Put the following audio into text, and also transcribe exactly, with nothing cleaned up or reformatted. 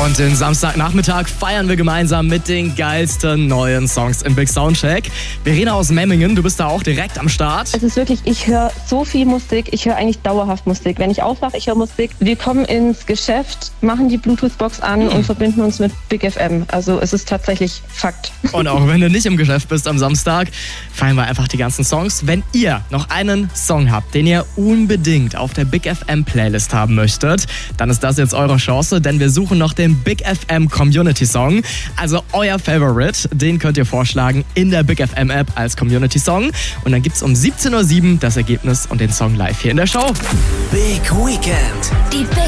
Und den Samstagnachmittag feiern wir gemeinsam mit den geilsten neuen Songs im Big Soundcheck. Verena aus Memmingen, du bist da auch direkt am Start. Es ist wirklich, ich höre so viel Musik, ich höre eigentlich dauerhaft Musik. Wenn ich aufwache, ich höre Musik. Wir kommen ins Geschäft, machen die Bluetooth-Box an mhm. und verbinden uns mit Big F M. Also es ist tatsächlich Fakt. Und auch wenn du nicht im Geschäft bist am Samstag, feiern wir einfach die ganzen Songs. Wenn ihr noch einen Song habt, den ihr unbedingt auf der Big F M Playlist haben möchtet, dann ist das jetzt eure Chance, denn wir suchen noch den Big F M Community Song. Also euer Favorite, den könnt ihr vorschlagen in der Big F M App als Community Song. Und dann gibt's um siebzehn Uhr sieben das Ergebnis und den Song live hier in der Show. Big Weekend. Die Big